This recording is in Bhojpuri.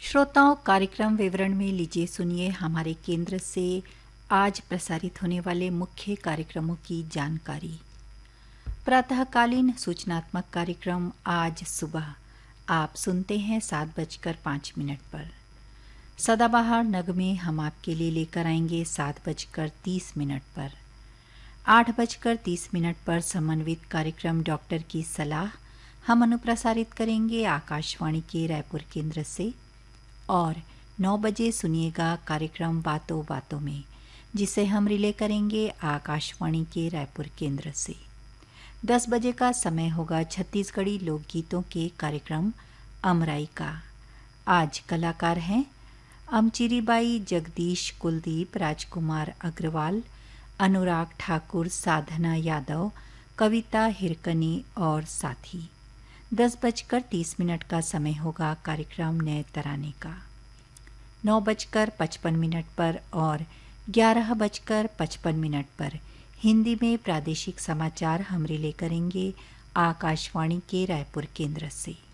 श्रोताओं, कार्यक्रम विवरण में लीजिए सुनिए हमारे केंद्र से आज प्रसारित होने वाले मुख्य कार्यक्रमों की जानकारी। प्रातःकालीन सूचनात्मक कार्यक्रम आज सुबह आप सुनते हैं 7:05 पर। सदाबहार नगमे हम आपके लिए लेकर आएंगे 7:30 पर। 8:30 पर समन्वित कार्यक्रम डॉक्टर की सलाह हम अनुप्रसारित करेंगे आकाशवाणी के रायपुर केंद्र से। और 9 बजे सुनिएगा कार्यक्रम बातों बातों में, जिसे हम रिले करेंगे आकाशवाणी के रायपुर केंद्र से। 10 बजे का समय होगा छत्तीसगढ़ी लोकगीतों के कार्यक्रम अमराई का। आज कलाकार हैं अमचिरीबाई, जगदीश कुलदीप, राजकुमार अग्रवाल, अनुराग ठाकुर, साधना यादव, कविता हिरकनी और साथी। 10:30 का समय होगा कार्यक्रम नए तराने का। 9:55 पर और 11:55 पर हिंदी में प्रादेशिक समाचार हम रिले करेंगे आकाशवाणी के रायपुर केंद्र से।